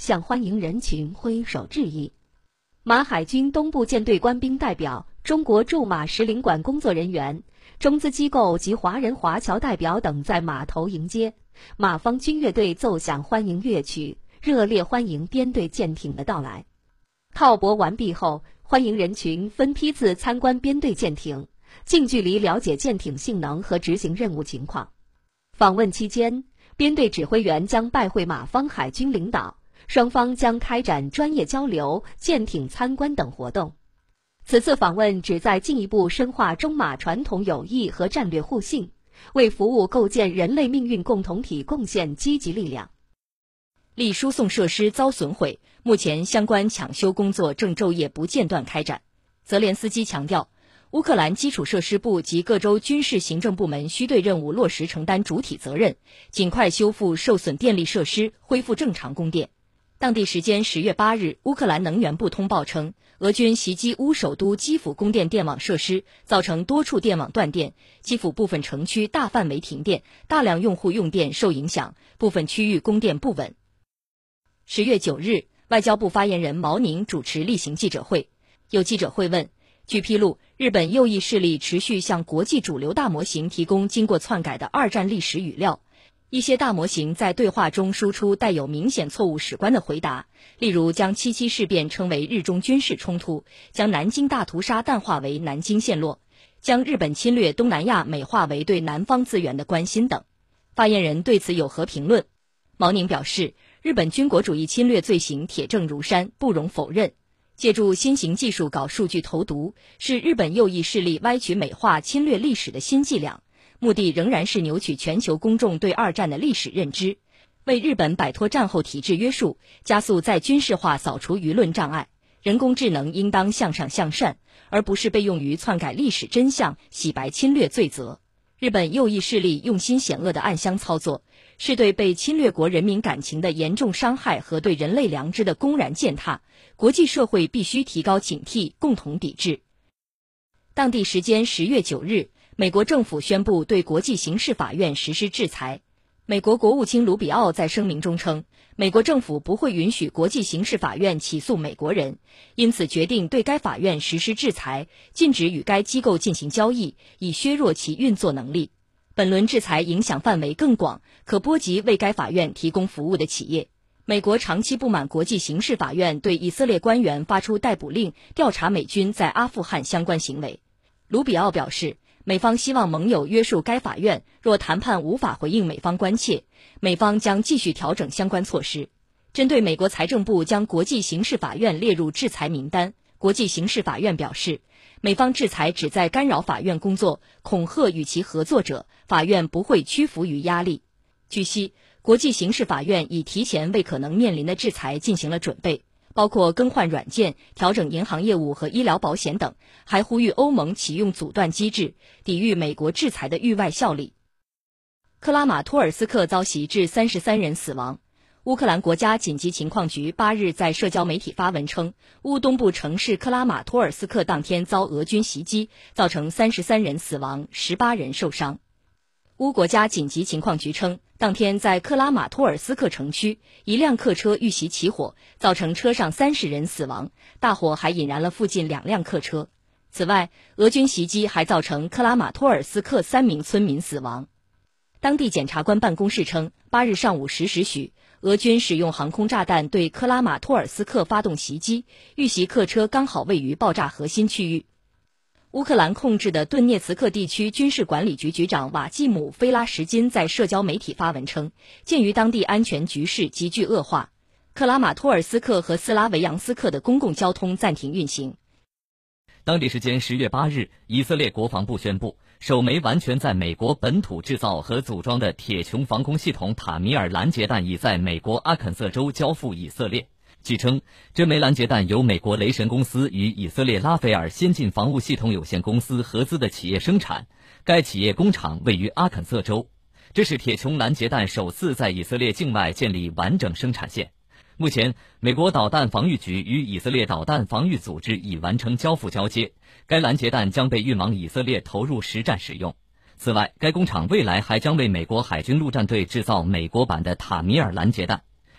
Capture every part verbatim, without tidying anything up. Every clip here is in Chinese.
向欢迎人群挥手致意。马海军东部舰队官兵代表、中国驻马使领馆工作人员、中资机构及华人华侨代表等在码头迎接，马方军乐队奏响欢迎乐曲，热烈欢迎编队舰艇的到来。靠泊完毕后，欢迎人群分批次参观编队舰艇，近距离了解舰艇性能和执行任务情况。访问期间，编队指挥员将拜会马方海军领导，双方将开展专业交流、舰艇参观等活动。此次访问旨在进一步深化中马传统友谊和战略互信，为服务构建人类命运共同体贡献积极力量。 力输送设施遭损毁，目前相关抢修工作正昼夜不间断开展。泽连斯基强调，乌克兰基础设施部及各州军事行政部门需对任务落实承担主体责任，尽快修复受损电力设施，恢复正常供电。当地时间十月八日，乌克兰能源部通报称，俄军袭击乌首都基辅供电电网设施，造成多处电网断电，基辅部分城区大范围停电，大量用户用电受影响，部分区域供电不稳。十月九日，外交部发言人毛宁主持例行记者会，有记者会问，据披露，日本右翼势力持续向国际主流大模型提供经过篡改的二战历史语料，一些大模型在对话中输出带有明显错误史观的回答，例如将七七事变称为日中军事冲突，将南京大屠杀淡化为南京陷落，将日本侵略东南亚美化为对南方资源的关心等。发言人对此有何评论？毛宁表示，日本军国主义侵略罪行铁证如山，不容否认。借助新型技术搞数据投毒，是日本右翼势力歪曲美化侵略历史的新伎俩，目的仍然是扭曲全球公众对二战的历史认知，为日本摆脱战后体制约束，加速再军事化扫除舆论障碍。人工智能应当向上向善，而不是被用于篡改历史真相、洗白侵略罪责。日本右翼势力用心险恶的暗箱操作，是对被侵略国人民感情的严重伤害和对人类良知的公然践踏，国际社会必须提高警惕，共同抵制。当地时间十月九日，美国政府宣布对国际刑事法院实施制裁。美国国务卿卢比奥在声明中称，美国政府不会允许国际刑事法院起诉美国人，因此决定对该法院实施制裁，禁止与该机构进行交易，以削弱其运作能力。本轮制裁影响范围更广，可波及为该法院提供服务的企业。美国长期不满国际刑事法院对以色列官员发出逮捕令，调查美军在阿富汗相关行为。卢比奥表示，美方希望盟友约束该法院，若谈判无法回应美方关切，美方将继续调整相关措施。针对美国财政部将国际刑事法院列入制裁名单，国际刑事法院表示，美方制裁旨在干扰法院工作，恐吓与其合作者，法院不会屈服于压力。据悉，国际刑事法院已提前为可能面临的制裁进行了准备，包括更换软件、调整银行业务和医疗保险等，还呼吁欧盟启用阻断机制，抵御美国制裁的域外效力。克拉马托尔斯克遭袭致三十三人死亡。乌克兰国家紧急情况局八日在社交媒体发文称，乌东部城市克拉马托尔斯克当天遭俄军袭击，造成三十三人死亡，十八人受伤。乌国家紧急情况局称，当天在克拉马托尔斯克城区，一辆客车遇袭起火，造成车上三十人死亡，大火还引燃了附近两辆客车。此外，俄军袭击还造成克拉马托尔斯克三名村民死亡。当地检察官办公室称，八日上午十时许，俄军使用航空炸弹对克拉马托尔斯克发动袭击，遇袭客车刚好位于爆炸核心区域。乌克兰控制的顿涅茨克地区军事管理局局长瓦季姆·菲拉什金在社交媒体发文称，鉴于当地安全局势急剧恶化，克拉马托尔斯克和斯拉维扬斯克的公共交通暂停运行。 当地时间十月八日，以色列国防部宣布，首枚完全在美国本土制造和组装的铁穹防空系统塔米尔拦截弹已在美国阿肯色州交付以色列。据称，这枚拦截弹由美国雷神公司与以色列拉斐尔先进防务系统有限公司合资的企业生产，该企业工厂位于阿肯色州。这是铁穹拦截弹首次在以色列境外建立完整生产线。目前，美国导弹防御局与以色列导弹防御组织已完成交付交接，该拦截弹将被运往以色列投入实战使用。此外，该工厂未来还将为美国海军陆战队制造美国版的塔米尔拦截弹。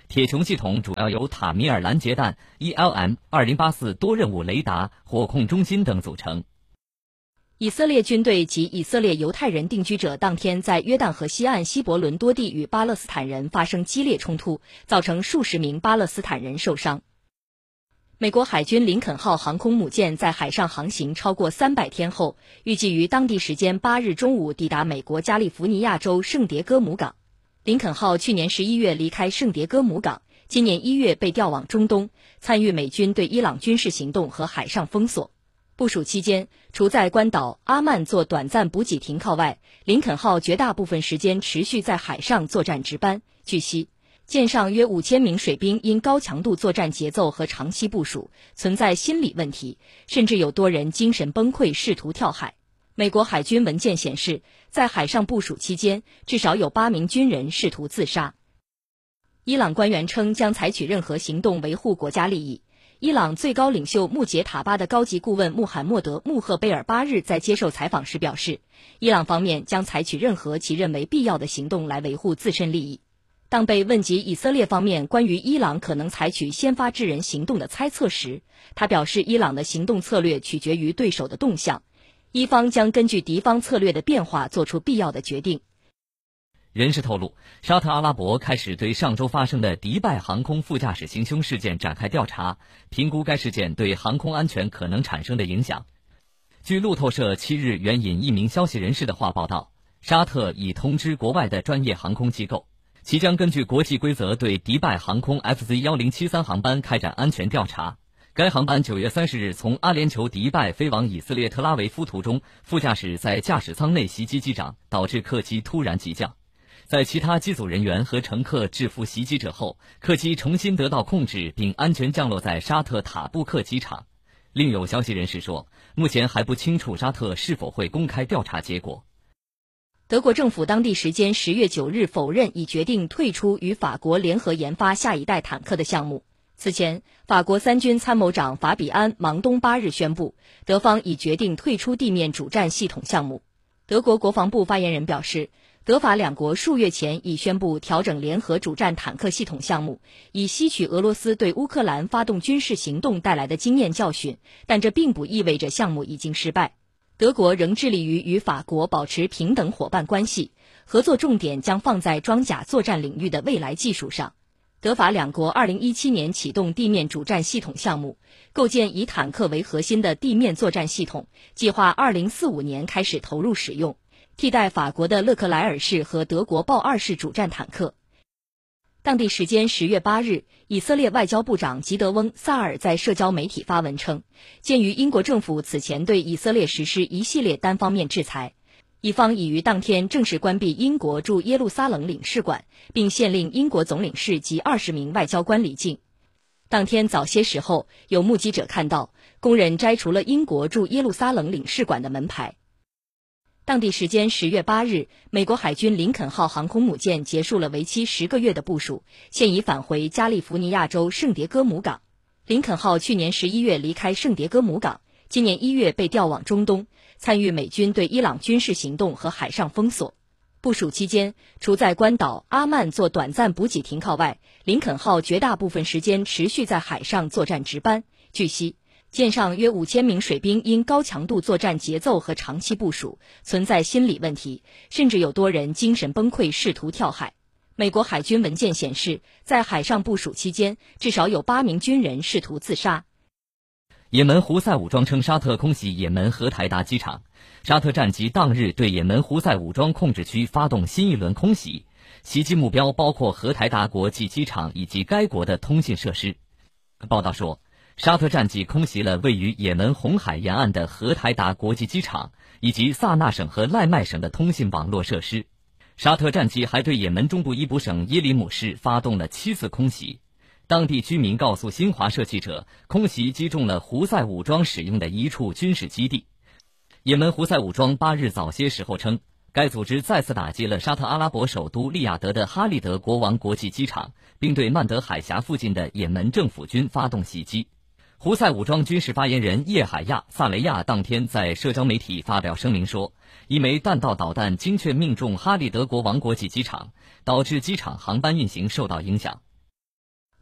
铁穹系统主要由塔米尔拦截弹 E L M 二零八四多任务雷达火控中心等组成。 以色列军队及以色列犹太人定居者当天在约旦河西岸西伯伦多地与巴勒斯坦人发生激烈冲突，造成数十名巴勒斯坦人受伤。美国海军林肯号航空母舰在海上航行超过三百天后，预计于当地时间八日中午抵达美国加利福尼亚州圣迭戈姆港。林肯号去年十一月离开圣迭戈姆港，今年一月被调往中东，参与美军对伊朗军事行动和海上封锁。部署期间，除在关岛阿曼做短暂补给停靠外，林肯号绝大部分时间持续在海上作战值班。据悉，舰上约五千名水兵因高强度作战节奏和长期部署存在心理问题，甚至有多人精神崩溃，试图跳海。美国海军文件显示，在海上部署期间，至少有八名军人试图自杀。伊朗官员称将采取任何行动维护国家利益。伊朗最高领袖穆杰塔巴的高级顾问穆罕默德·穆赫贝尔八日在接受采访时表示，伊朗方面将采取任何其认为必要的行动来维护自身利益。当被问及以色列方面关于伊朗可能采取先发制人行动的猜测时，他表示伊朗的行动策略取决于对手的动向，伊方将根据敌方策略的变化做出必要的决定。 人士透露，沙特阿拉伯开始对上周发生的迪拜航空副驾驶行凶事件展开调查，评估该事件对航空安全可能产生的影响。据路透社七日援引一名消息人士的话报道，沙特已通知国外的专业航空机构，其将根据国际规则对迪拜航空 F Z 一零七三航班开展安全调查。该航班九月三十日从阿联酋迪拜飞往以色列特拉维夫途中，副驾驶在驾驶舱内袭击机长，导致客机突然急降。在其他机组人员和乘客制服袭击者后，客机重新得到控制并安全降落在沙特塔布克机场。另有消息人士说，目前还不清楚沙特是否会公开调查结果。 德国政府当地时间十月九日否认已决定退出与法国联合研发下一代坦克的项目。此前，法国三军参谋长法比安·芒东八日宣布，德方已决定退出地面主战系统项目。德国国防部发言人表示，德法两国数月前已宣布调整联合主战坦克系统项目，以吸取俄罗斯对乌克兰发动军事行动带来的经验教训，但这并不意味着项目已经失败。德国仍致力于与法国保持平等伙伴关系，合作重点将放在装甲作战领域的未来技术上。德法两国二零一七年启动地面主战系统项目，构建以坦克为核心的地面作战系统，计划二零四五年开始投入使用，替代法国的勒克莱尔式和德国豹二式主战坦克。当地时间十月八日，以色列外交部长吉德翁·萨尔在社交媒体发文称，鉴于英国政府此前对以色列实施一系列单方面制裁，一方已于当天正式关闭英国驻耶路撒冷领事馆，并限令英国总领事及二十名外交官离境。当天早些时候，有目击者看到工人摘除了英国驻耶路撒冷领事馆的门牌。当地时间十月八日，美国海军林肯号航空母舰结束了为期十个月的部署，现已返回加利福尼亚州圣迭戈姆港。林肯号去年十一月离开圣迭戈姆港，今年一月被调往中东，参与美军对伊朗军事行动和海上封锁。部署期间，除在关岛阿曼做短暂补给停靠外，林肯号绝大部分时间持续在海上作战值班。据悉，舰上约五千名水兵因高强度作战节奏和长期部署存在心理问题，甚至有多人精神崩溃，试图跳海。美国海军文件显示，在海上部署期间，至少有八名军人试图自杀。 也门胡塞武装称沙特空袭也门荷台达机场，沙特战机当日对也门胡塞武装控制区发动新一轮空袭，袭击目标包括荷台达国际机场以及该国的通信设施。报道说，沙特战机空袭了位于也门红海沿岸的荷台达国际机场，以及萨那省和赖麦省的通信网络设施。沙特战机还对也门中部伊卜省耶里姆市发动了七次空袭。当地居民告诉新华社记者，空袭击中了胡塞武装使用的一处军事基地。也门胡塞武装八日早些时候称，该组织再次打击了沙特阿拉伯首都利雅得的哈利德国王国际机场，并对曼德海峡附近的也门政府军发动袭击。胡塞武装军事发言人叶海亚·萨雷亚当天在社交媒体发表声明说，一枚弹道导弹精确命中哈利德国王国际机场，导致机场航班运行受到影响。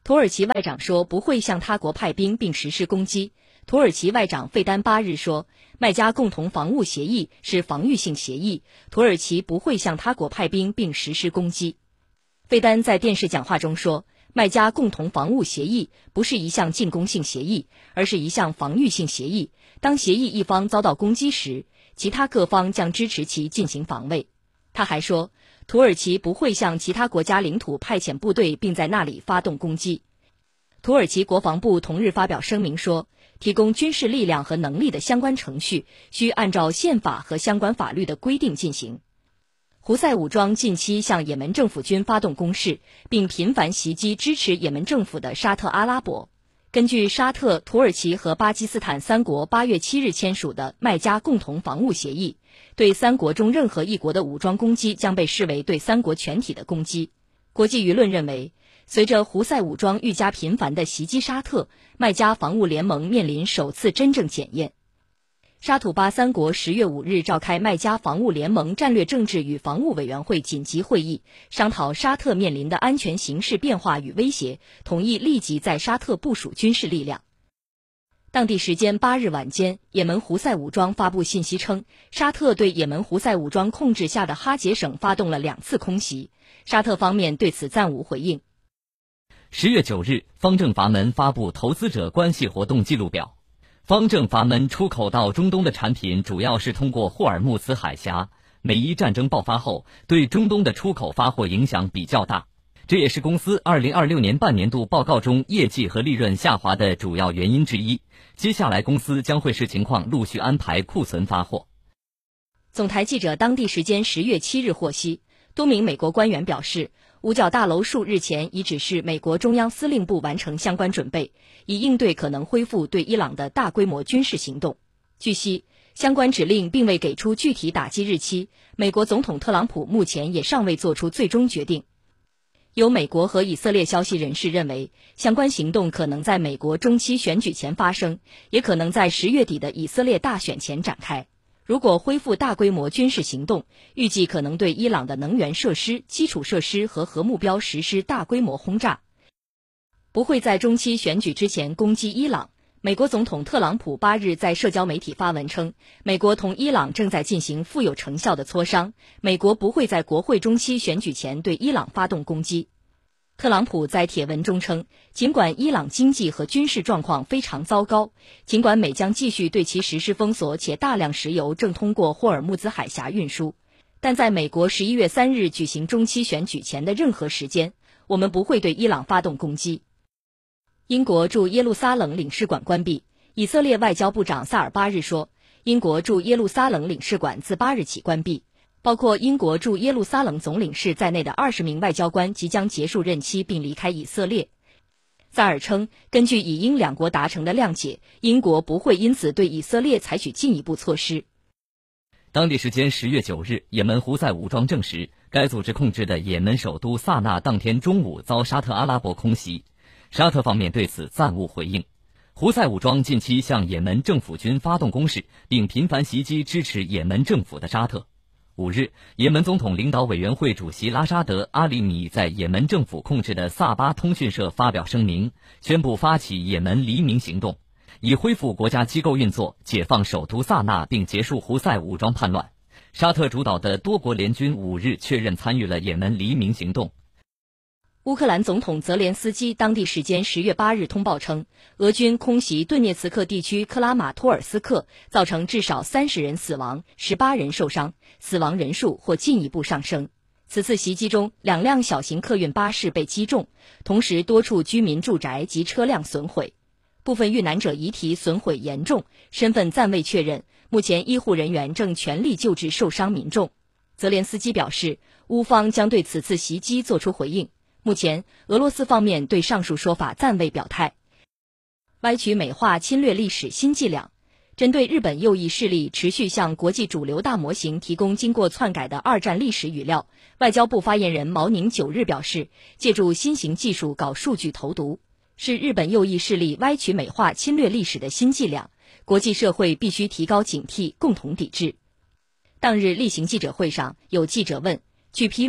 土耳其外长说不会向他国派兵并实施攻击。土耳其外长费丹八日说，麦加共同防务协议是防御性协议，土耳其不会向他国派兵并实施攻击。费丹在电视讲话中说，麦加共同防务协议不是一项进攻性协议，而是一项防御性协议。当协议一方遭到攻击时，其他各方将支持其进行防卫。他还说，土耳其不会向其他国家领土派遣部队并在那里发动攻击。土耳其国防部同日发表声明说，提供军事力量和能力的相关程序需按照宪法和相关法律的规定进行。胡塞武装近期向也门政府军发动攻势，并频繁袭击支持也门政府的沙特阿拉伯。根据沙特、土耳其和巴基斯坦三国八月七日签署的麦加共同防务协议，对三国中任何一国的武装攻击将被视为对三国全体的攻击。国际舆论认为，随着胡塞武装愈加频繁地袭击沙特，麦加防务联盟面临首次真正检验。沙土巴三国十月五日召开麦加防务联盟战略政治与防务委员会紧急会议，商讨沙特面临的安全形势变化与威胁，同意立即在沙特部署军事力量。当地时间八日晚间，也门胡塞武装发布信息称，沙特对也门胡塞武装控制下的哈杰省发动了两次空袭，沙特方面对此暂无回应。 十月九日，方正阀门发布投资者关系活动记录表。方正阀门出口到中东的产品主要是通过霍尔木兹海峡，美伊战争爆发后，对中东的出口发货影响比较大，这也是公司二零二六年半年度报告中业绩和利润下滑的主要原因之一。接下来公司将会视情况陆续安排库存发货。 总台记者当地时间十月七日获悉，多名美国官员表示，五角大楼数日前已指示美国中央司令部完成相关准备，以应对可能恢复对伊朗的大规模军事行动。据悉，相关指令并未给出具体打击日期，美国总统特朗普目前也尚未做出最终决定。有美国和以色列消息人士认为，相关行动可能在美国中期选举前发生，也可能在十月底的以色列大选前展开。如果恢复大规模军事行动，预计可能对伊朗的能源设施、基础设施和核目标实施大规模轰炸。不会在中期选举之前攻击伊朗。美国总统特朗普八日在社交媒体发文称，美国同伊朗正在进行富有成效的磋商，美国不会在国会中期选举前对伊朗发动攻击。特朗普在帖文中称，尽管伊朗经济和军事状况非常糟糕，尽管美将继续对其实施封锁，且大量石油正通过霍尔木兹海峡运输，但在美国十一月三日举行中期选举前的任何时间，我们不会对伊朗发动攻击。英国驻耶路撒冷领事馆关闭。以色列外交部长萨尔八日说，英国驻耶路撒冷领事馆自八日起关闭，包括英国驻耶路撒冷总领事在内的二十名外交官即将结束任期并离开以色列。萨尔称，根据以英两国达成的谅解，英国不会因此对以色列采取进一步措施。 当地时间十月九日，也门胡塞武装证实，该组织控制的也门首都萨那当天中午遭沙特阿拉伯空袭，沙特方面对此暂无回应。胡塞武装近期向也门政府军发动攻势，并频繁袭击支持也门政府的沙特。五日，也门总统领导委员会主席拉沙德·阿里米在也门政府控制的萨巴通讯社发表声明，宣布发起也门黎明行动，以恢复国家机构运作，解放首都萨那，并结束胡塞武装叛乱。沙特主导的多国联军五日确认参与了也门黎明行动。 乌克兰总统泽连斯基当地时间十月八日通报称，俄军空袭顿涅茨克地区克拉马托尔斯克，造成至少三十人死亡，十八人受伤，死亡人数或进一步上升。此次袭击中，两辆小型客运巴士被击中，同时多处居民住宅及车辆损毁，部分遇难者遗体损毁严重，身份暂未确认。目前医护人员正全力救治受伤民众。泽连斯基表示，乌方将对此次袭击作出回应。目前，俄罗斯方面对上述说法暂未表态。歪曲美化侵略历史新伎俩。针对日本右翼势力持续向国际主流大模型提供经过篡改的二战历史语料，外交部发言人毛宁九日表示，借助新型技术搞数据投毒，是日本右翼势力歪曲美化侵略历史的新伎俩，国际社会必须提高警惕，共同抵制。当日例行记者会上，有记者问，据披露，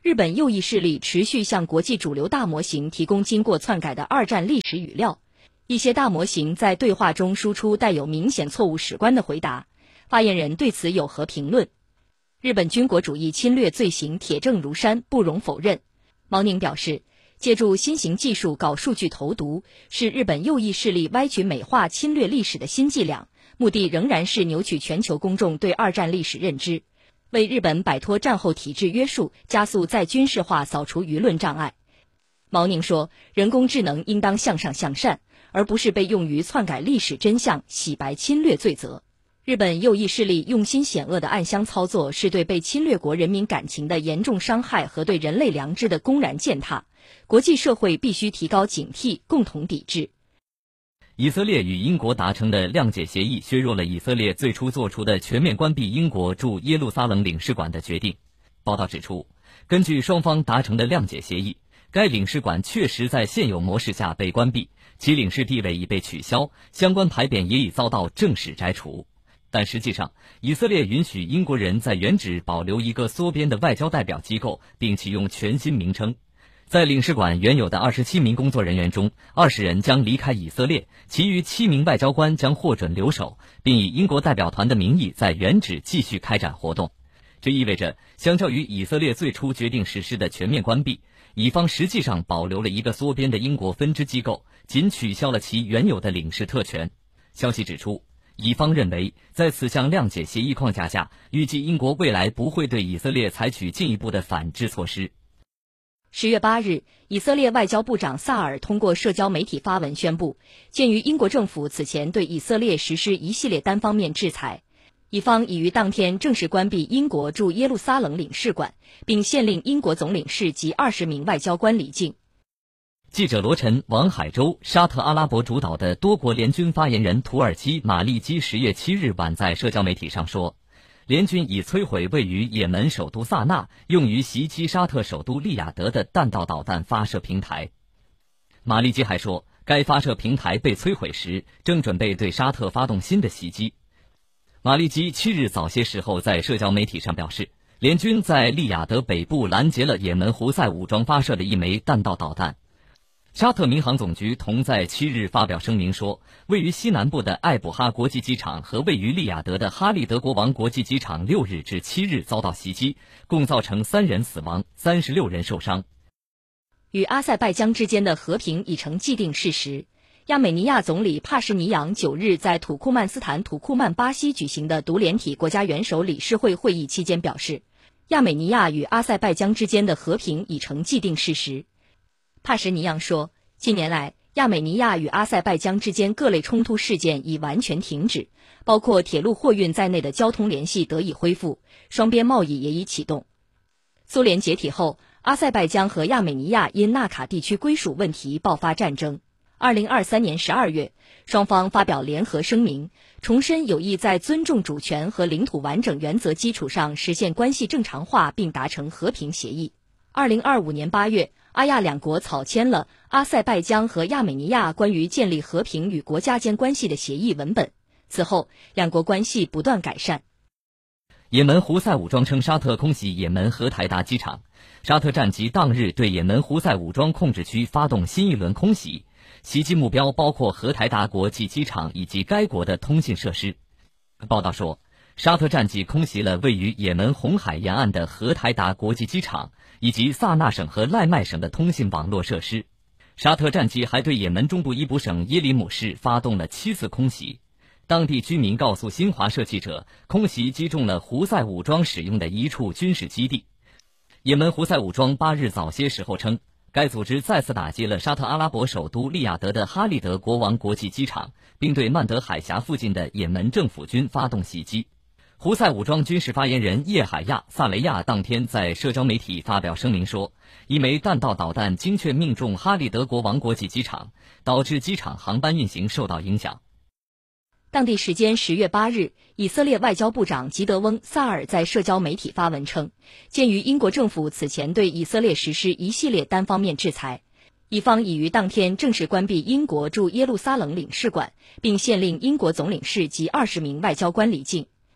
日本右翼势力持续向国际主流大模型提供经过篡改的二战历史语料，一些大模型在对话中输出带有明显错误史观的回答。发言人对此有何评论？日本军国主义侵略罪行铁证如山，不容否认。毛宁表示，借助新型技术搞数据投毒，是日本右翼势力歪曲美化侵略历史的新伎俩，目的仍然是扭曲全球公众对二战历史认知，为日本摆脱战后体制约束，加速再军事化扫除舆论障碍。毛宁说，人工智能应当向上向善，而不是被用于篡改历史真相、洗白侵略罪责。日本右翼势力用心险恶的暗箱操作，是对被侵略国人民感情的严重伤害和对人类良知的公然践踏，国际社会必须提高警惕，共同抵制。 以色列与英国达成的谅解协议削弱了以色列最初做出的全面关闭英国驻耶路撒冷领事馆的决定。报道指出，根据双方达成的谅解协议，该领事馆确实在现有模式下被关闭，其领事地位已被取消，相关牌匾也已遭到正式摘除。但实际上，以色列允许英国人在原址保留一个缩编的外交代表机构，并启用全新名称。在领事馆原有的二十七名工作人员中，二十人将离开以色列，其余七名外交官将获准留守，并以英国代表团的名义在原址继续开展活动。这意味着，相较于以色列最初决定实施的全面关闭，以方实际上保留了一个缩编的英国分支机构，仅取消了其原有的领事特权。消息指出，以方认为，在此项谅解协议框架下，预计英国未来不会对以色列采取进一步的反制措施。 十月八日，以色列外交部长萨尔通过社交媒体发文宣布，鉴于英国政府此前对以色列实施一系列单方面制裁，以方已于当天正式关闭英国驻耶路撒冷领事馆，并限令英国总领事及二十名外交官离境。 记者罗晨、王海洲、沙特阿拉伯主导的多国联军发言人土耳其马利基十月七日晚在社交媒体上说，联军已摧毁位于也门首都萨那用于袭击沙特首都利雅得的弹道导弹发射平台。马利基还说，该发射平台被摧毁时正准备对沙特发动新的袭击。马利基七日早些时候在社交媒体上表示，联军在利雅得北部拦截了也门胡塞武装发射的一枚弹道导弹。沙特民航总局同在七日发表声明说，位于西南部的艾卜哈国际机场和位于利雅得的哈利德国王国际机场六日至七日遭到袭击，共造成三人死亡，三十六人受伤。 与阿塞拜疆之间的和平已成既定事实。亚美尼亚总理帕什尼扬九日在土库曼斯坦土库曼巴西举行的独联体国家元首理事会会议期间表示，亚美尼亚与阿塞拜疆之间的和平已成既定事实。帕什尼扬说，近年来，亚美尼亚与阿塞拜疆之间各类冲突事件已完全停止，包括铁路货运在内的交通联系得以恢复，双边贸易也已启动。苏联解体后，阿塞拜疆和亚美尼亚因纳卡地区归属问题爆发战争。二零二三年十二月，双方发表联合声明，重申有意在尊重主权和领土完整原则基础上实现关系正常化，并达成和平协议。二零二五年八月，阿亚两国草签了阿塞拜疆和亚美尼亚关于建立和平与国家间关系的协议文本。此后，两国关系不断改善。 也门胡塞武装称沙特空袭也门荷台达机场，沙特战机当日对也门胡塞武装控制区发动新一轮空袭，袭击目标包括荷台达国际机场以及该国的通信设施。报道说，沙特战机空袭了位于也门红海沿岸的荷台达国际机场以及萨那省和赖麦省的通信网络设施。沙特战机还对也门中部伊卜省耶里姆市发动了七次空袭。当地居民告诉新华社记者，空袭击中了胡塞武装使用的一处军事基地。也门胡塞武装八日早些时候称，该组织再次打击了沙特阿拉伯首都利雅得的哈利德国王国际机场，并对曼德海峡附近的也门政府军发动袭击。胡塞武装军事发言人叶海亚·萨雷亚当天在社交媒体发表声明说，一枚弹道导弹精确命中哈利德国王国际机场，导致机场航班运行受到影响。 当地时间十月八日，以色列外交部长吉德翁·萨尔在社交媒体发文称，鉴于英国政府此前对以色列实施一系列单方面制裁，以方已于当天正式关闭英国驻耶路撒冷领事馆，并限令英国总领事及二十名外交官离境。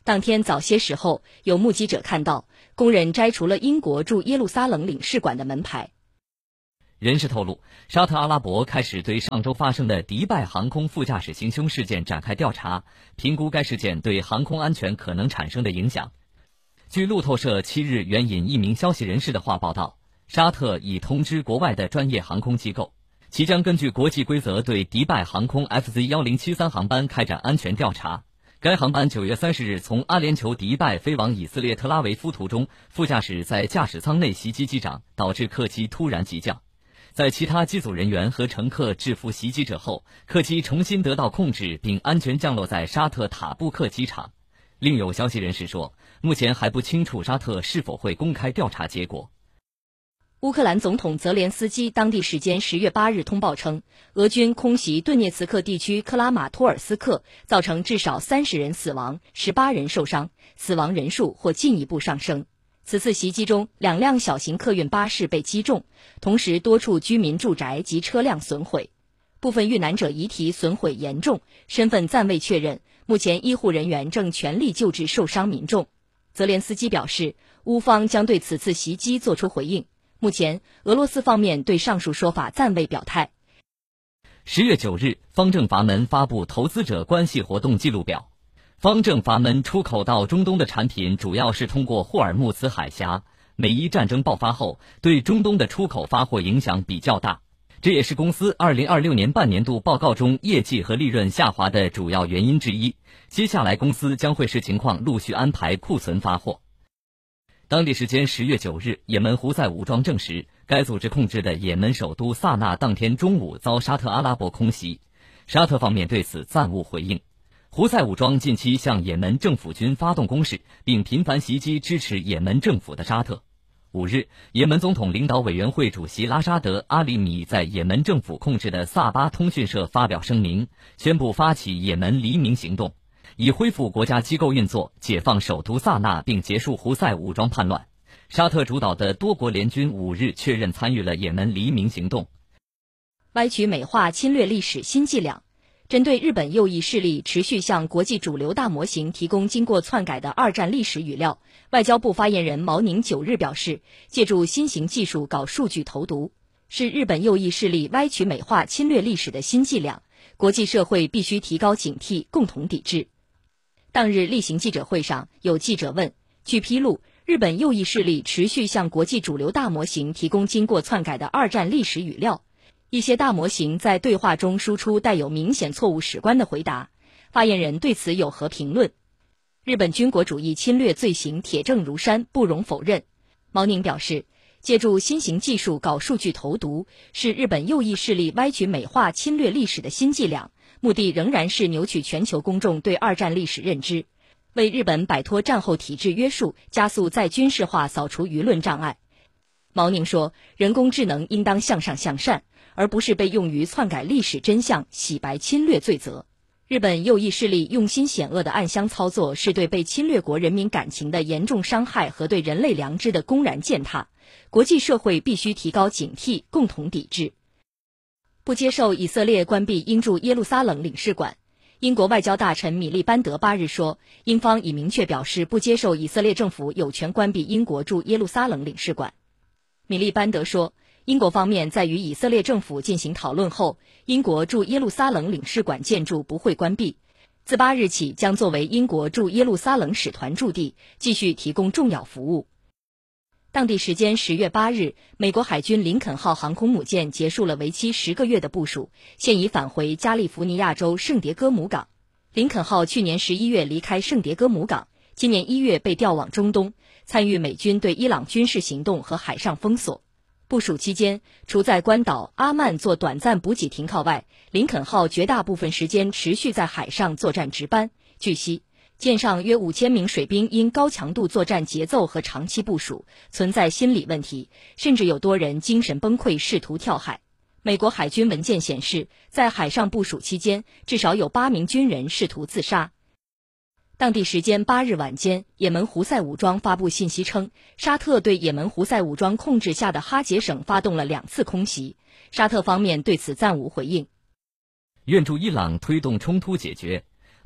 当天早些时候，有目击者看到工人摘除了英国驻耶路撒冷领事馆的门牌。 人士透露，沙特阿拉伯开始对上周发生的迪拜航空副驾驶行凶事件展开调查，评估该事件对航空安全可能产生的影响。据路透社七日援引一名消息人士的话报道，沙特已通知国外的专业航空机构，其将根据国际规则对迪拜航空 F Z 一零七三航班开展安全调查。该航班九月三十日从阿联酋迪拜飞往以色列特拉维夫途中，副驾驶在驾驶舱内袭击机长，导致客机突然急降。在其他机组人员和乘客制服袭击者后，客机重新得到控制并安全降落在沙特塔布克机场。另有消息人士说，目前还不清楚沙特是否会公开调查结果。 乌克兰总统泽连斯基当地时间十月八日通报称，俄军空袭顿涅茨克地区克拉马托尔斯克，造成至少三十人死亡，十八人受伤，死亡人数或进一步上升。此次袭击中，两辆小型客运巴士被击中，同时多处居民住宅及车辆损毁，部分遇难者遗体损毁严重，身份暂未确认。目前医护人员正全力救治受伤民众。泽连斯基表示，乌方将对此次袭击作出回应。目前，俄罗斯方面对上述说法暂未表态。 十月九日，方正阀门发布投资者关系活动记录表。方正阀门出口到中东的产品主要是通过霍尔木兹海峡。美伊战争爆发后，对中东的出口发货影响比较大，这也是公司二零二六年半年度报告中业绩和利润下滑的主要原因之一。接下来公司将会视情况陆续安排库存发货。当地时间十月九日，也门胡塞武装证实，该组织控制的也门首都萨那当天中午遭沙特阿拉伯空袭，沙特方面对此暂无回应。胡塞武装近期向也门政府军发动攻势，并频繁袭击支持也门政府的沙特。五日，也门总统领导委员会主席拉沙德·阿里米在也门政府控制的萨巴通讯社发表声明，宣布发起也门黎明行动，以恢复国家机构运作，解放首都萨那，并结束胡塞武装叛乱。沙特主导的多国联军五日确认参与了也门黎明行动。 歪曲美化侵略历史新伎俩。针对日本右翼势力持续向国际主流大模型提供经过篡改的二战历史语料，外交部发言人毛宁九日表示，借助新型技术搞数据投毒，是日本右翼势力歪曲美化侵略历史的新伎俩，国际社会必须提高警惕，共同抵制。当日例行记者会上，有记者问，据披露，日本右翼势力持续向国际主流大模型提供经过篡改的二战历史语料，一些大模型在对话中输出带有明显错误史观的回答，发言人对此有何评论？日本军国主义侵略罪行铁证如山，不容否认。毛宁表示，借助新型技术搞数据投毒，是日本右翼势力歪曲美化侵略历史的新伎俩，目的仍然是扭曲全球公众对二战历史认知，为日本摆脱战后体制约束，加速再军事化扫除舆论障碍。毛宁说，人工智能应当向上向善，而不是被用于篡改历史真相、洗白侵略罪责。日本右翼势力用心险恶的暗箱操作，是对被侵略国人民感情的严重伤害和对人类良知的公然践踏。国际社会必须提高警惕，共同抵制。不接受以色列关闭英驻耶路撒冷领事馆。英国外交大臣米利班德八日说，英方已明确表示不接受以色列政府有权关闭英国驻耶路撒冷领事馆。米利班德说，英国方面在与以色列政府进行讨论后，英国驻耶路撒冷领事馆建筑不会关闭，自八日起将作为英国驻耶路撒冷使团驻地，继续提供重要服务。当地时间十月八日，美国海军林肯号航空母舰结束了为期十个月的部署，现已返回加利福尼亚州圣迭戈姆港。林肯号去年十一月离开圣迭戈姆港，今年一月被调往中东，参与美军对伊朗军事行动和海上封锁。部署期间，除在关岛阿曼做短暂补给停靠外，林肯号绝大部分时间持续在海上作战值班。据悉，舰上约五千名水兵因高强度作战节奏和长期部署，存在心理问题，甚至有多人精神崩溃，试图跳海。美国海军文件显示，在海上部署期间，至少有八名军人试图自杀。当地时间八日晚间，也门胡塞武装发布信息称，沙特对也门胡塞武装控制下的哈杰省发动了两次空袭，沙特方面对此暂无回应。 愿助伊朗推动冲突解决。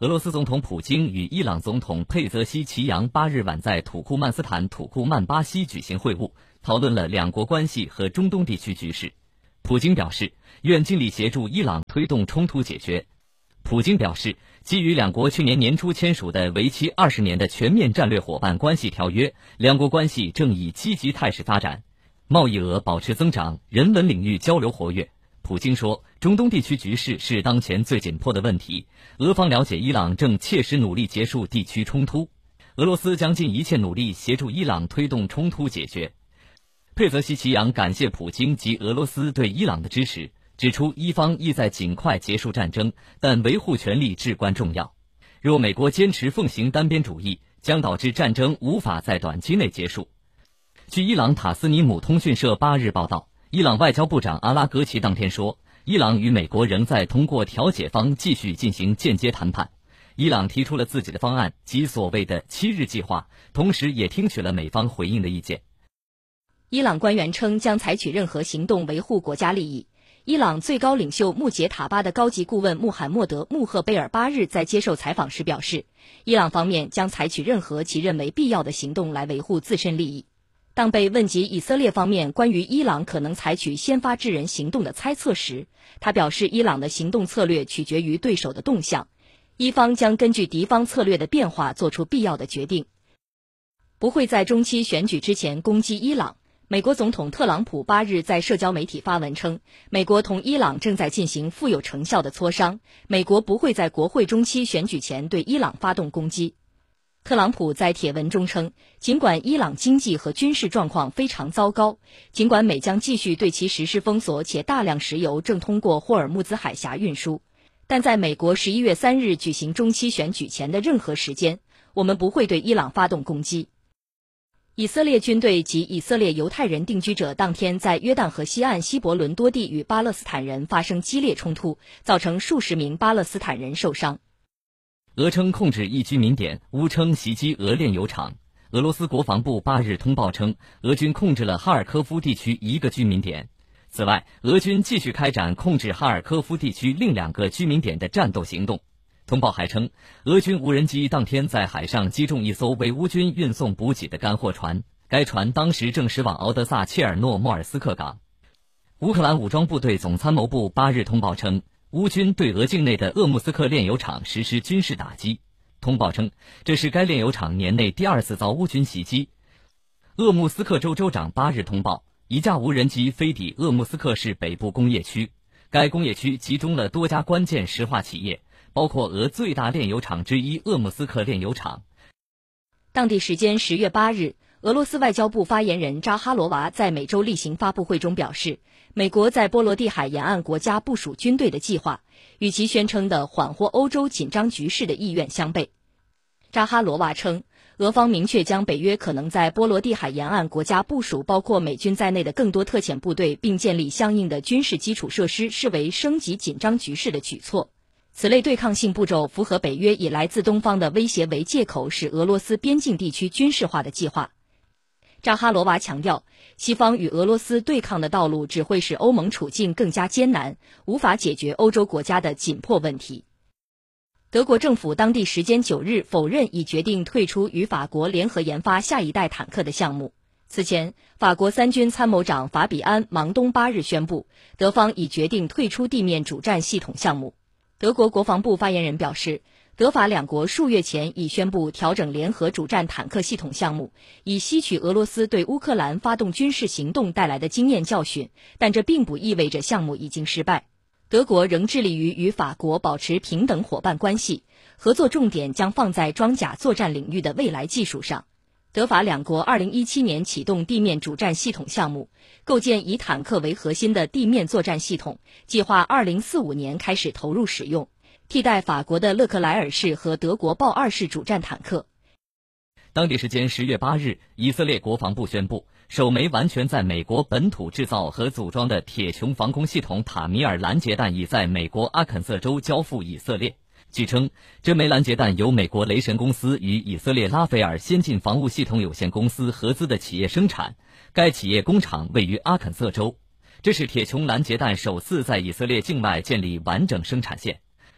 俄罗斯总统普京与伊朗总统佩泽西奇扬八日晚在土库曼斯坦土库曼巴西举行会晤，讨论了两国关系和中东地区局势。普京表示，愿尽力协助伊朗推动冲突解决。普京表示，基于两国去年年初签署的为期二十年的全面战略伙伴关系条约，两国关系正以积极态势发展，贸易额保持增长，人文领域交流活跃。普京说，中东地区局势是当前最紧迫的问题，俄方了解伊朗正切实努力结束地区冲突，俄罗斯将尽一切努力协助伊朗推动冲突解决。佩泽西奇扬感谢普京及俄罗斯对伊朗的支持，指出伊方意在尽快结束战争，但维护权利至关重要。若美国坚持奉行单边主义，将导致战争无法在短期内结束。据伊朗塔斯尼姆通讯社八日报道，伊朗外交部长阿拉格齐当天说，伊朗与美国仍在通过调解方继续进行间接谈判。伊朗提出了自己的方案及所谓的七日计划，同时也听取了美方回应的意见。 伊朗官员称将采取任何行动维护国家利益。伊朗最高领袖穆杰塔巴的高级顾问穆罕默德·穆赫贝尔八日在接受采访时表示，伊朗方面将采取任何其认为必要的行动来维护自身利益。当被问及以色列方面关于伊朗可能采取先发制人行动的猜测时，他表示，伊朗的行动策略取决于对手的动向，伊方将根据敌方策略的变化做出必要的决定，不会在中期选举之前攻击伊朗。美国总统特朗普八日在社交媒体发文称，美国同伊朗正在进行富有成效的磋商，美国不会在国会中期选举前对伊朗发动攻击。特朗普在帖文中称，尽管伊朗经济和军事状况非常糟糕，尽管美将继续对其实施封锁，且大量石油正通过霍尔木兹海峡运输，但在美国十一月三日举行中期选举前的任何时间，我们不会对伊朗发动攻击。以色列军队及以色列犹太人定居者当天在约旦河西岸希伯伦多地与巴勒斯坦人发生激烈冲突，造成数十名巴勒斯坦人受伤。 俄称控制一居民点，乌称袭击俄炼油厂。俄罗斯国防部八日通报称，俄军控制了哈尔科夫地区一个居民点。此外，俄军继续开展控制哈尔科夫地区另两个居民点的战斗行动。通报还称，俄军无人机当天在海上击中一艘为乌军运送补给的干货船，该船当时正驶往敖德萨切尔诺莫尔斯克港。乌克兰武装部队总参谋部八日通报称，乌军对俄境内的鄂木斯克炼油厂实施军事打击。通报称，这是该炼油厂年内第二次遭乌军袭击。鄂木斯克州州长八日通报，一架无人机飞抵鄂木斯克市北部工业区，该工业区集中了多家关键石化企业，包括俄最大炼油厂之一鄂木斯克炼油厂。 当地时间十月八日，俄罗斯外交部发言人扎哈罗娃在美洲例行发布会中表示，美国在波罗的海沿岸国家部署军队的计划，与其宣称的缓和欧洲紧张局势的意愿相悖。扎哈罗娃称，俄方明确将北约可能在波罗的海沿岸国家部署包括美军在内的更多特遣部队，并建立相应的军事基础设施，视为升级紧张局势的举措。此类对抗性步骤符合北约以来自东方的威胁为借口使俄罗斯边境地区军事化的计划。扎哈罗娃强调，西方与俄罗斯对抗的道路只会使欧盟处境更加艰难，无法解决欧洲国家的紧迫问题。德国政府当地时间九日否认已决定退出与法国联合研发下一代坦克的项目。此前，法国三军参谋长法比安·芒东八日宣布，德方已决定退出地面主战系统项目。德国国防部发言人表示，德法两国数月前已宣布调整联合主战坦克系统项目，以吸取俄罗斯对乌克兰发动军事行动带来的经验教训，但这并不意味着项目已经失败。德国仍致力于与法国保持平等伙伴关系，合作重点将放在装甲作战领域的未来技术上。德法两国二零一七年启动地面主战系统项目，构建以坦克为核心的地面作战系统，计划二零四五年开始投入使用，替代法国的勒克莱尔式和德国豹二式主战坦克。 当地时间十月八日，以色列国防部宣布，首枚完全在美国本土制造和组装的铁穹防空系统塔米尔拦截弹已在美国阿肯色州交付以色列。据称，这枚拦截弹由美国雷神公司与以色列拉斐尔先进防务系统有限公司合资的企业生产，该企业工厂位于阿肯色州。这是铁穹拦截弹首次在以色列境外建立完整生产线。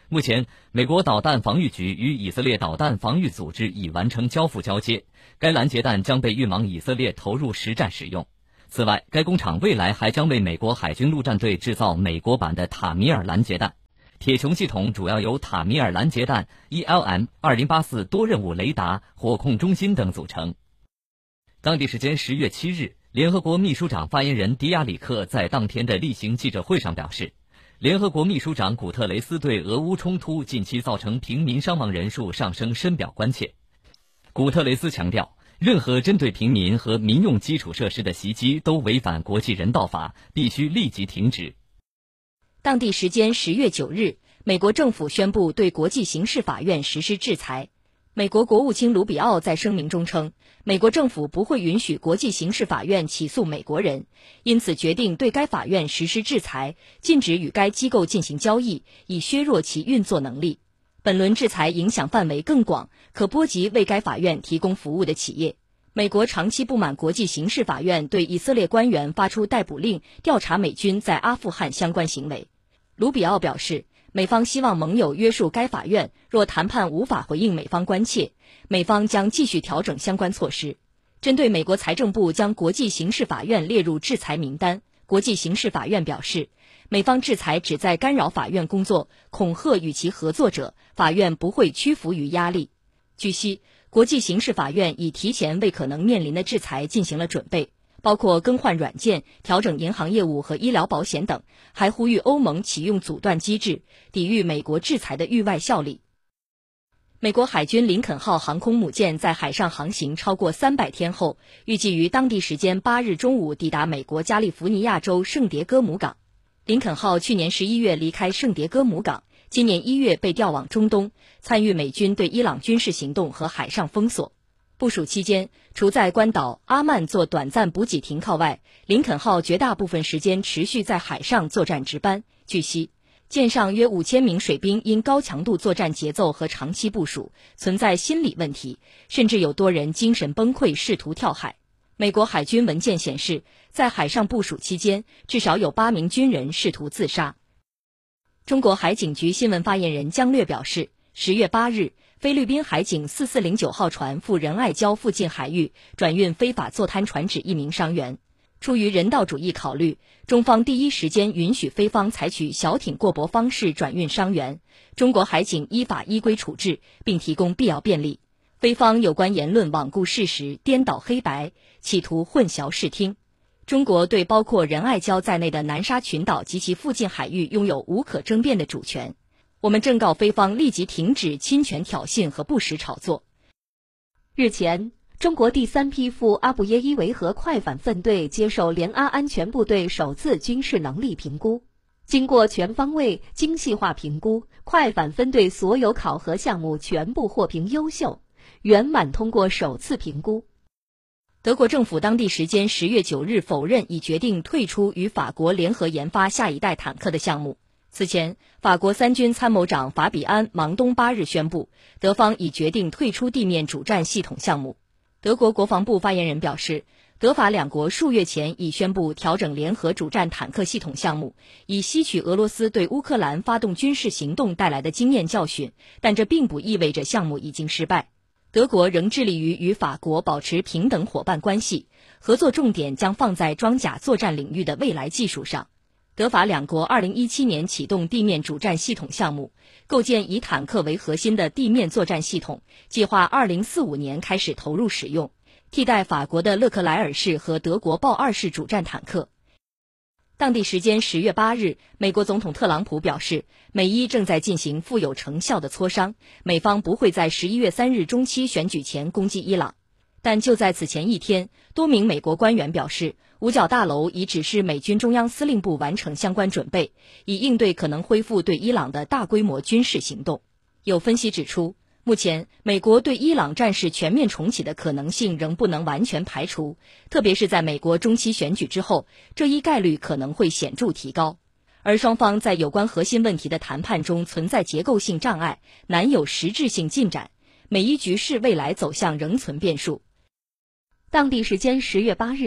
目前，美国导弹防御局与以色列导弹防御组织已完成交付交接，该拦截弹将被运往以色列投入实战使用。此外，该工厂未来还将为美国海军陆战队制造美国版的塔米尔拦截弹。铁穹系统主要由塔米尔拦截弹 E L M 二零八四多任务雷达火控中心等组成。当地时间十月七日，联合国秘书长发言人迪亚里克在当天的例行记者会上表示，联合国秘书长古特雷斯对俄乌冲突近期造成平民伤亡人数上升深表关切。古特雷斯强调，任何针对平民和民用基础设施的袭击都违反国际人道法，必须立即停止。 当地时间十月九日，美国政府宣布对国际刑事法院实施制裁。美国国务卿卢比奥在声明中称，美国政府不会允许国际刑事法院起诉美国人，因此决定对该法院实施制裁，禁止与该机构进行交易，以削弱其运作能力。本轮制裁影响范围更广，可波及为该法院提供服务的企业。美国长期不满国际刑事法院对以色列官员发出逮捕令，调查美军在阿富汗相关行为。卢比奥表示，美方希望盟友约束该法院，若谈判无法回应美方关切，美方将继续调整相关措施。针对美国财政部将国际刑事法院列入制裁名单，国际刑事法院表示，美方制裁旨在干扰法院工作，恐吓与其合作者，法院不会屈服于压力。据悉，国际刑事法院已提前为可能面临的制裁进行了准备，包括更换软件、调整银行业务和医疗保险等，还呼吁欧盟启用阻断机制，抵御美国制裁的域外效力。美国海军林肯号航空母舰在海上航行超过三百天后，预计于当地时间八日中午抵达美国加利福尼亚州圣迭戈姆港。林肯号去年十一月离开圣迭戈姆港，今年一月被调往中东，参与美军对伊朗军事行动和海上封锁。部署期间，除在关岛阿曼做短暂补给停靠外，林肯号绝大部分时间持续在海上作战值班。据悉，舰上约五千名水兵因高强度作战节奏和长期部署，存在心理问题，甚至有多人精神崩溃，试图跳海。美国海军文件显示，在海上部署期间，至少有八名军人试图自杀。中国海警局新闻发言人姜略表示，十月八日，菲律宾海警四四零九号船赴仁爱礁附近海域转运非法坐滩船只一名伤员。出于人道主义考虑，中方第一时间允许菲方采取小艇过驳方式转运伤员，中国海警依法依规处置，并提供必要便利。菲方有关言论罔顾事实，颠倒黑白，企图混淆视听。中国对包括仁爱礁在内的南沙群岛及其附近海域拥有无可争辩的主权。我们正告菲方立即停止侵权挑衅和不实炒作。 日前，中国第三批赴阿布耶伊维和快反分队接受联阿安全部队首次军事能力评估。经过全方位、精细化评估，快反分队所有考核项目全部获评优秀，圆满通过首次评估。 德国政府当地时间十月九日否认已决定退出与法国联合研发下一代坦克的项目。此前，法国三军参谋长法比安·芒东八日宣布，德方已决定退出地面主战系统项目。德国国防部发言人表示，德法两国数月前已宣布调整联合主战坦克系统项目，以吸取俄罗斯对乌克兰发动军事行动带来的经验教训，但这并不意味着项目已经失败。德国仍致力于与法国保持平等伙伴关系，合作重点将放在装甲作战领域的未来技术上。德法两国二零一七年启动地面主战系统项目，构建以坦克为核心的地面作战系统，计划二零四五年开始投入使用，替代法国的勒克莱尔式和德国豹二式主战坦克。当地时间十月八日，美国总统特朗普表示，美伊正在进行富有成效的磋商，美方不会在十一月三日中期选举前攻击伊朗。但就在此前一天，多名美国官员表示，五角大楼已指示美军中央司令部完成相关准备，以应对可能恢复对伊朗的大规模军事行动。有分析指出，目前美国对伊朗战事全面重启的可能性仍不能完全排除，特别是在美国中期选举之后，这一概率可能会显著提高。而双方在有关核心问题的谈判中存在结构性障碍，难有实质性进展，美伊局势未来走向仍存变数。 当地时间十月八日，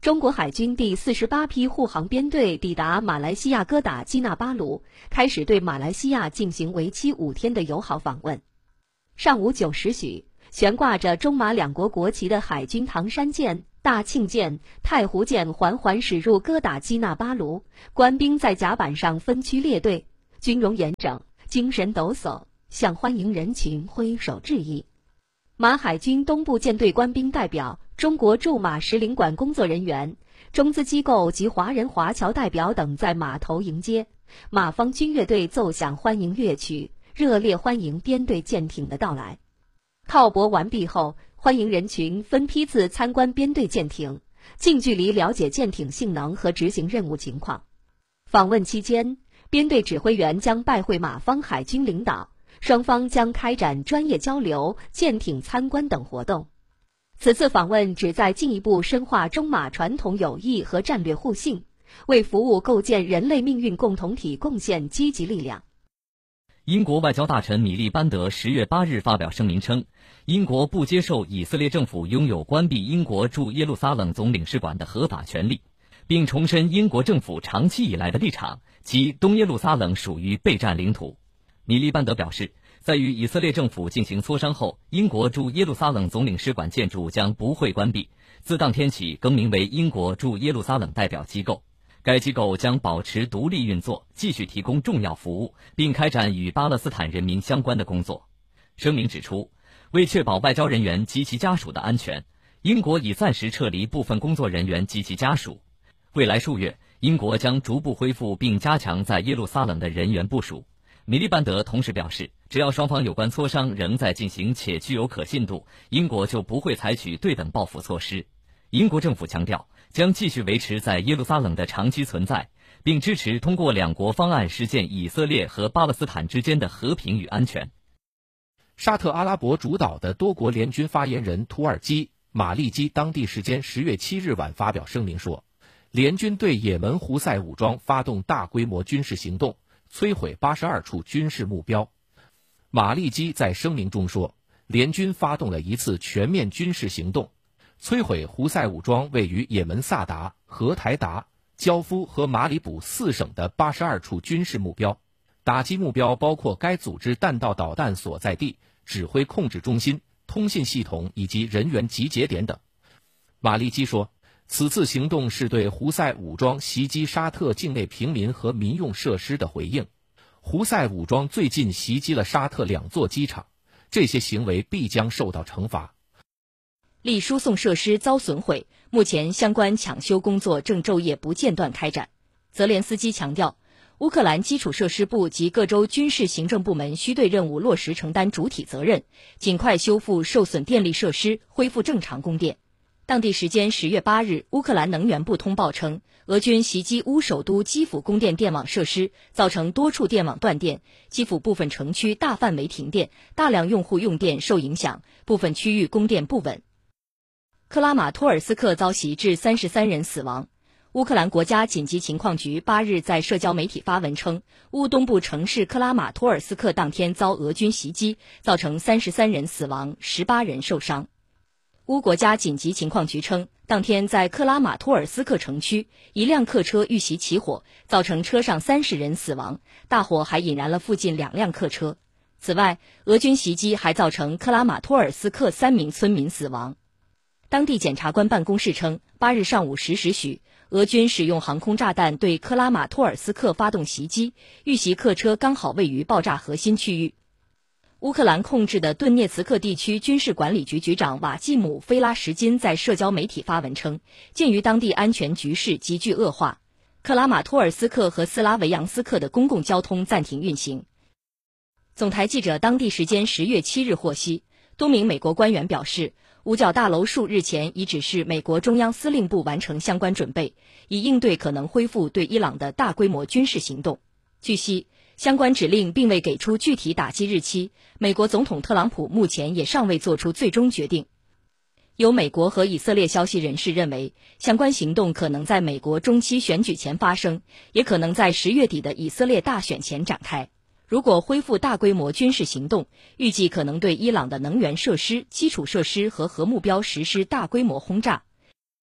中国海军第四十八批护航编队抵达马来西亚哥打基纳巴鲁，开始对马来西亚进行为期五天的友好访问。上午九时许，悬挂着中马两国国旗的海军唐山舰、大庆舰、太湖舰缓缓驶入哥打基纳巴鲁，官兵在甲板上分区列队，军容严整，精神抖擞，向欢迎人群挥手致意。马海军东部舰队官兵代表、中国驻马使领馆工作人员、中资机构及华人华侨代表等在码头迎接，马方军乐队奏响欢迎乐曲，热烈欢迎编队舰艇的到来。靠泊完毕后，欢迎人群分批次参观编队舰艇，近距离了解舰艇性能和执行任务情况。访问期间，编队指挥员将拜会马方海军领导，双方将开展专业交流、舰艇参观等活动。此次访问旨在进一步深化中马传统友谊和战略互信，为服务构建人类命运共同体贡献积极力量。 英国外交大臣米利班德十月八日发表声明称，英国不接受以色列政府拥有关闭英国驻耶路撒冷总领事馆的合法权利，并重申英国政府长期以来的立场，即东耶路撒冷属于备战领土。米利班德表示，在与以色列政府进行磋商后，英国驻耶路撒冷总领事馆建筑将不会关闭，自当天起更名为英国驻耶路撒冷代表机构。该机构将保持独立运作，继续提供重要服务，并开展与巴勒斯坦人民相关的工作。声明指出，为确保外交人员及其家属的安全，英国已暂时撤离部分工作人员及其家属。未来数月，英国将逐步恢复并加强在耶路撒冷的人员部署。米利班德同时表示，只要双方有关磋商仍在进行且具有可信度，英国就不会采取对等报复措施。英国政府强调，将继续维持在耶路撒冷的长期存在，并支持通过两国方案实现以色列和巴勒斯坦之间的和平与安全。 沙特阿拉伯主导的多国联军发言人土耳其马利基当地时间十月七日晚发表声明说，联军对也门胡塞武装发动大规模军事行动，摧毁八十二处军事目标。马利基在声明中说，联军发动了一次全面军事行动，摧毁胡塞武装位于也门萨达、荷台达、焦夫和马里卜四省的八十二处军事目标，打击目标包括该组织弹道导弹所在地、指挥控制中心、通信系统以及人员集结点等。马利基说，此次行动是对胡塞武装袭击沙特境内平民和民用设施的回应。胡塞武装最近袭击了沙特两座机场，这些行为必将受到惩罚。 力输送设施遭损毁，目前相关抢修工作正昼夜不间断开展。泽连斯基强调，乌克兰基础设施部及各州军事行政部门需对任务落实承担主体责任，尽快修复受损电力设施，恢复正常供电。当地时间十月八日，乌克兰能源部通报称，俄军袭击乌首都基辅供电电网设施，造成多处电网断电，基辅部分城区大范围停电，大量用户用电受影响，部分区域供电不稳。克拉马托尔斯克遭袭致三十三人死亡。乌克兰国家紧急情况局八日在社交媒体发文称，乌东部城市克拉马托尔斯克当天遭俄军袭击，造成三十三人死亡，十八人受伤。乌国家紧急情况局称，当天在克拉马托尔斯克城区，一辆客车遇袭起火，造成车上三十人死亡，大火还引燃了附近两辆客车。此外，俄军袭击还造成克拉马托尔斯克三名村民死亡。当地检察官办公室称，八日上午十时许，俄军使用航空炸弹对克拉马托尔斯克发动袭击，遇袭客车刚好位于爆炸核心区域。乌克兰控制的顿涅茨克地区军事管理局局长瓦季姆·菲拉什金在社交媒体发文称，鉴于当地安全局势急剧恶化，克拉马托尔斯克和斯拉维扬斯克的公共交通暂停运行。总台记者当地时间十月七日获悉，多名美国官员表示，五角大楼数日前已指示美国中央司令部完成相关准备，以应对可能恢复对伊朗的大规模军事行动。据悉，相关指令并未给出具体打击日期，美国总统特朗普目前也尚未做出最终决定。有美国和以色列消息人士认为，相关行动可能在美国中期选举前发生，也可能在十月底的以色列大选前展开。如果恢复大规模军事行动，预计可能对伊朗的能源设施、基础设施和核目标实施大规模轰炸。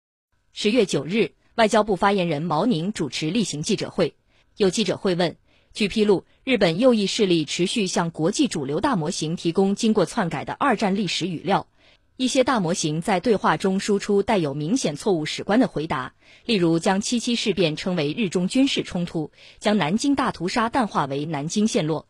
十月九日，外交部发言人毛宁主持例行记者会。有记者会问，据披露，日本右翼势力持续向国际主流大模型提供经过篡改的二战历史语料，一些大模型在对话中输出带有明显错误史观的回答，例如将七七事变称为日中军事冲突，将南京大屠杀淡化为南京陷落。